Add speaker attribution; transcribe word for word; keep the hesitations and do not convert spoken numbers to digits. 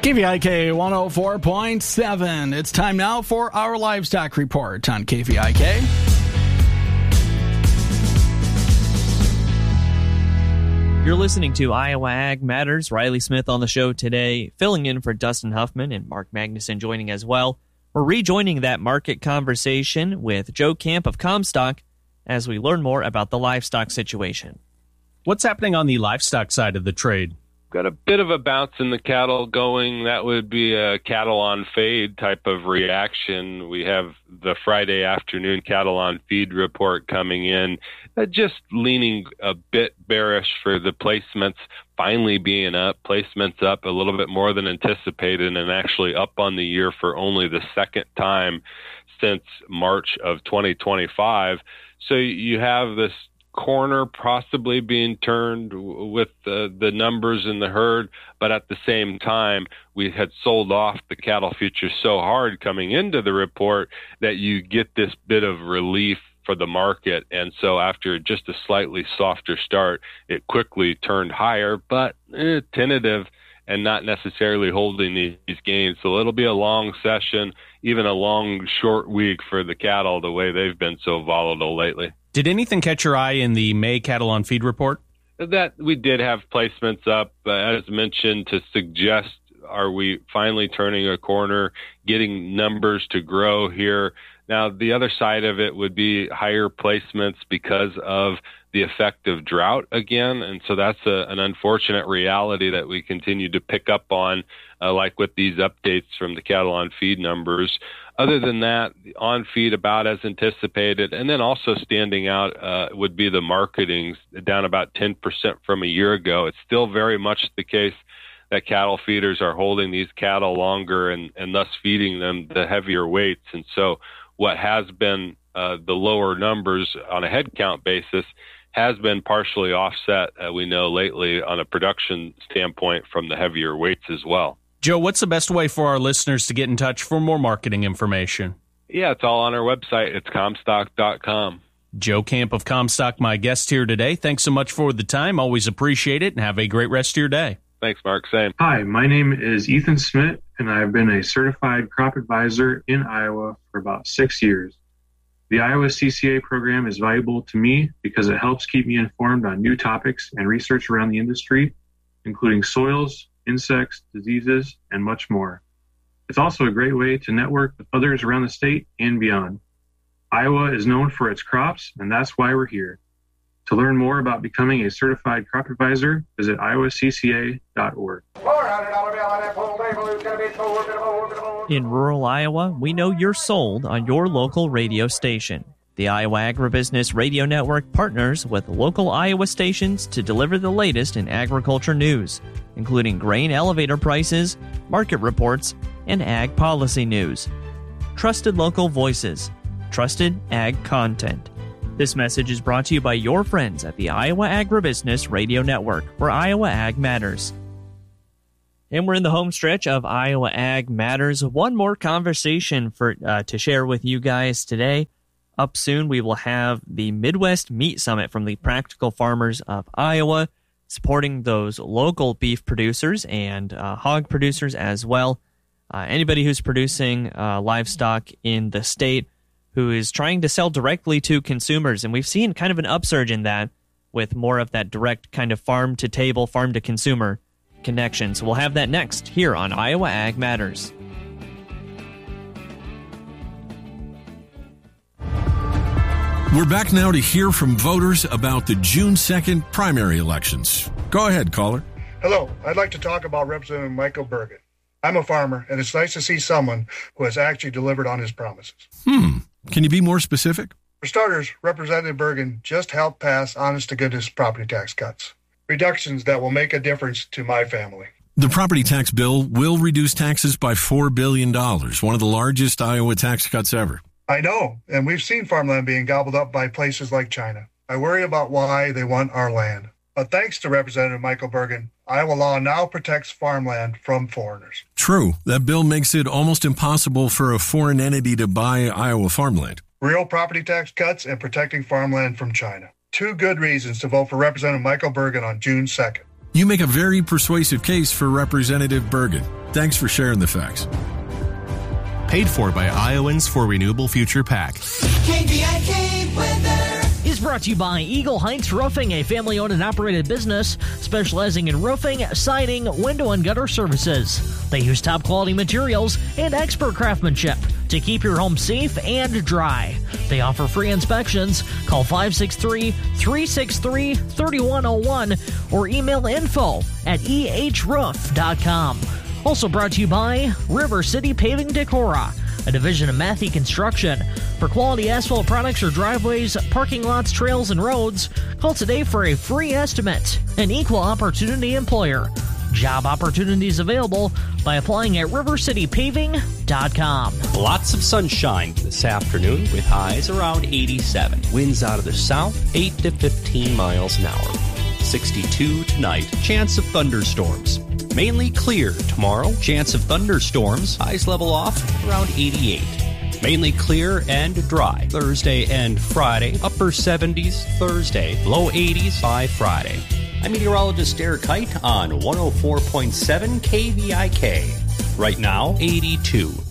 Speaker 1: K V I K one oh four point seven. It's time now for our livestock report on K V I K.
Speaker 2: You're listening to Iowa Ag Matters. Riley Smith on the show today, filling in for Dustin Huffman and Mark Magnuson joining as well. We're rejoining that market conversation with Joe Camp of Comstock as we learn more about the livestock situation.
Speaker 3: What's happening on the livestock side of the trade?
Speaker 4: Got a bit of a bounce in the cattle going. That would be a cattle on fade type of reaction. We have the Friday afternoon cattle on feed report coming in, uh, just leaning a bit bearish for the placements finally being up. Placements up a little bit more than anticipated and actually up on the year for only the second time since March of twenty twenty-five. So you have this corner possibly being turned with the, the numbers in the herd, but at the same time, we had sold off the cattle futures so hard coming into the report that you get this bit of relief for the market. And so after just a slightly softer start, it quickly turned higher, but eh, tentative and not necessarily holding these gains. So it'll be a long session, even a long, short week for the cattle, the way they've been so volatile lately.
Speaker 3: Did anything catch your eye in the May cattle on feed report?
Speaker 4: That we did have placements up, uh, as mentioned, to suggest, are we finally turning a corner, getting numbers to grow here? Now, the other side of it would be higher placements because of the effect of drought again. And so that's a, an unfortunate reality that we continue to pick up on, uh, like with these updates from the cattle on feed numbers. Other than that, on feed about as anticipated. And then also standing out uh, would be the marketings, down about ten percent from a year ago. It's still very much the case that cattle feeders are holding these cattle longer and, and thus feeding them the heavier weights. And so what has been uh, the lower numbers on a head count basis has been partially offset, uh, we know lately, on a production standpoint from the heavier weights as well.
Speaker 3: Joe, what's the best way for our listeners to get in touch for more marketing information?
Speaker 4: Yeah, it's all on our website. It's comstock dot com.
Speaker 3: Joe Camp of Comstock, my guest here today. Thanks so much for the time. Always appreciate it, and have a great rest of your day.
Speaker 4: Thanks, Mark. Same.
Speaker 5: Hi, my name is Ethan Smith, and I've been a certified crop advisor in Iowa for about six years. The Iowa C C A program is valuable to me because it helps keep me informed on new topics and research around the industry, including soils, insects, diseases, and much more. It's also a great way to network with others around the state and beyond. Iowa is known for its crops, and that's why we're here. To learn more about becoming a certified crop advisor, visit iowa c c a dot org.
Speaker 2: In rural Iowa, we know you're sold on your local radio station. The Iowa Agribusiness Radio Network partners with local Iowa stations to deliver the latest in agriculture news, including grain elevator prices, market reports, and ag policy news. Trusted local voices, trusted ag content. This message is brought to you by your friends at the Iowa Agribusiness Radio Network, where Iowa Ag matters. And we're in the home stretch of Iowa Ag Matters. One more conversation for uh, to share with you guys today. Up soon, we will have the Midwest Meat Summit from the Practical Farmers of Iowa, supporting those local beef producers and uh, hog producers as well. Uh, anybody who's producing uh, livestock in the state who is trying to sell directly to consumers. And we've seen kind of an upsurge in that with more of that direct kind of farm-to-table, farm-to-consumer connection. So we'll have that next here on Iowa Ag Matters.
Speaker 6: We're back now to hear from voters about the June second primary elections. Go ahead, caller.
Speaker 7: Hello. I'd like to talk about Representative Michael Bergen. I'm a farmer, and it's nice to see someone who has actually delivered on his promises.
Speaker 6: Hmm. Can you be more specific?
Speaker 7: For starters, Representative Bergen just helped pass honest-to-goodness property tax cuts, reductions that will make a difference to my family.
Speaker 6: The property tax bill will reduce taxes by four billion dollars, one of the largest Iowa tax cuts ever.
Speaker 7: I know, and we've seen farmland being gobbled up by places like China. I worry about why they want our land. But thanks to Representative Michael Bergen, Iowa law now protects farmland from foreigners.
Speaker 6: True. That bill makes it almost impossible for a foreign entity to buy Iowa farmland.
Speaker 7: Real property tax cuts and protecting farmland from China. Two good reasons to vote for Representative Michael Bergen on June second.
Speaker 6: You make a very persuasive case for Representative Bergen. Thanks for sharing the facts.
Speaker 8: Paid for by Iowans for Renewable Future PAC.
Speaker 9: K V I K weather
Speaker 10: is brought to you by Eagle Heights Roofing, a family-owned and operated business specializing in roofing, siding, window, and gutter services. They use top-quality materials and expert craftsmanship to keep your home safe and dry. They offer free inspections. Call five six three, three six three, three one zero one or email info at e h roof dot com. Also brought to you by River City Paving Decorah, a division of Matthey Construction. For quality asphalt products or driveways, parking lots, trails, and roads, call today for a free estimate. An equal opportunity employer. Job opportunities available by applying at river city paving dot com.
Speaker 11: Lots of sunshine this afternoon with highs around eighty-seven. Winds out of the south, eight to fifteen miles an hour. sixty-two tonight. Chance of thunderstorms. Mainly clear tomorrow. Chance of thunderstorms. Highs level off around eighty-eight. Mainly clear and dry Thursday and Friday. Upper seventies Thursday. Low eighties by Friday. I'm meteorologist Eric Kite on one oh four point seven K V I K. Right now, eighty-two.